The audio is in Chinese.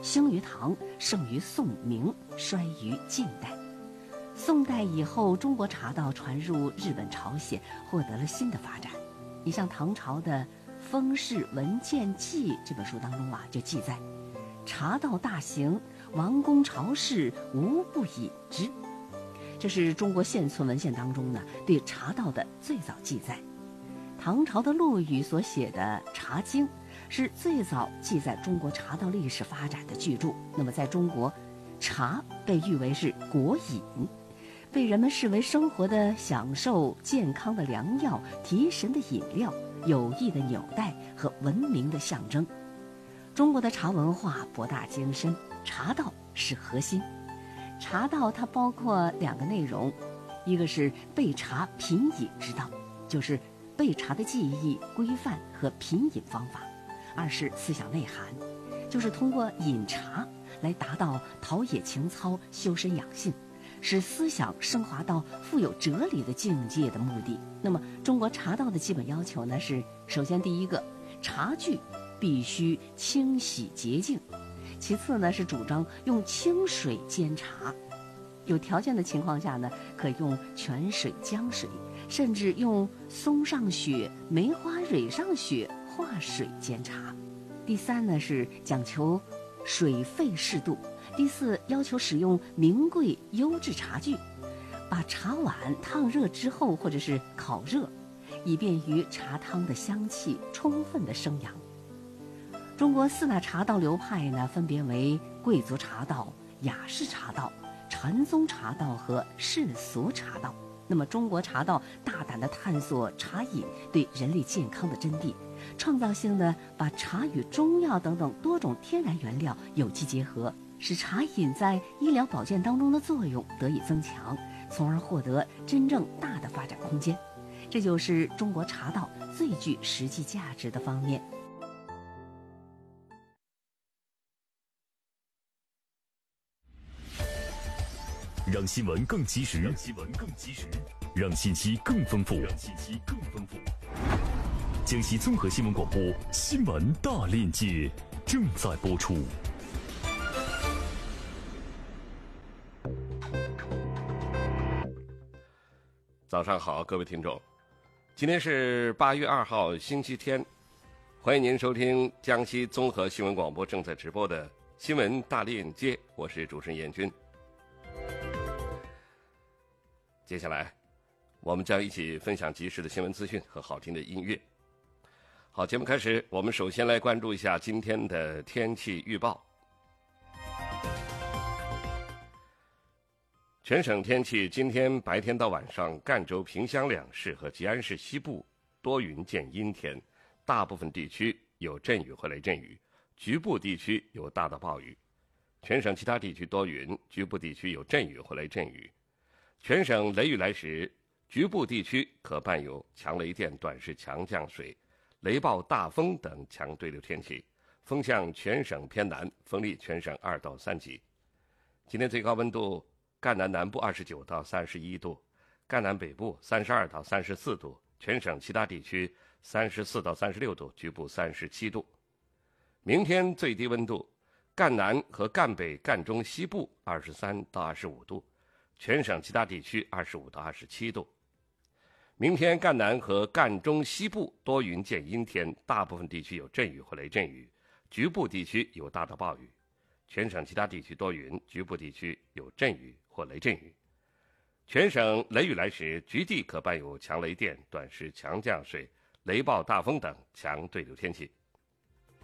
兴于唐，盛于宋明，衰于晋代。宋代以后，中国茶道传入日本、朝鲜，获得了新的发展。你像唐朝的《封氏文鉴记》这本书当中就记载，茶道大行，王公朝士无不饮之。这是中国现存文献当中对茶道的最早记载。唐朝的陆羽所写的《茶经》是最早记载中国茶道历史发展的巨著。那么在中国，茶被誉为是国饮，被人们视为生活的享受、健康的良药、提神的饮料、友谊的纽带和文明的象征。中国的茶文化博大精深，茶道是核心。茶道它包括2个内容，一个是备茶品饮之道，就是备茶的技艺、规范和品饮方法；二是思想内涵，就是通过饮茶来达到陶冶情操、修身养性，使思想升华到富有哲理的境界的目的。那么中国茶道的基本要求呢是，首先第一个，茶具必须清洗洁净；其次呢是主张用清水煎茶，有条件的情况下呢，可用泉水、江水，甚至用松上雪、梅花蕊上雪化水煎茶。第三呢是讲求水沸适度。第四，要求使用名贵优质茶具，把茶碗烫热之后或者是烤热，以便于茶汤的香气充分的升扬。中国4大茶道流派呢，分别为贵族茶道、雅士茶道、禅宗茶道和世俗茶道。那么中国茶道大胆地探索茶饮对人类健康的真谛，创造性地把茶与中药等等多种天然原料有机结合，使茶饮在医疗保健当中的作用得以增强，从而获得真正大的发展空间。这就是中国茶道最具实际价值的方面。 让新闻更及时，让信息更丰富，江西综合新闻广播新闻大链接正在播出。 早上好，各位听众，今天是8月2号星期天，欢迎您收听江西综合新闻广播正在直播的新闻大链接，我是主持人燕军。接下来我们将一起分享及时的新闻资讯和好听的音乐。好，节目开始，我们首先来关注一下今天的天气预报。全省天气，今天白天到晚上，赣州、萍乡两市和吉安市西部多云见阴天，大部分地区有阵雨或雷阵雨，局部地区有大到暴雨。全省其他地区多云，局部地区有阵雨或雷阵雨。全省雷雨来时，局部地区可伴有强雷电、短时强降水、雷暴、大风等强对流天气，风向全省偏南，风力全省2到3级。今天最高温度，赣南南部29到31度，赣南北部32到34度，全省其他地区34到36度，局部37度。明天最低温度，赣南和赣北、赣中西部23到25度，全省其他地区25到27度。明天赣南和赣中西部多云见阴天，大部分地区有阵雨或雷阵雨，局部地区有大到暴雨。全省其他地区多云，局部地区有阵雨或雷阵雨。全省雷雨来时，局地可伴有强雷电、短时强降水、雷暴、大风等强对流天气，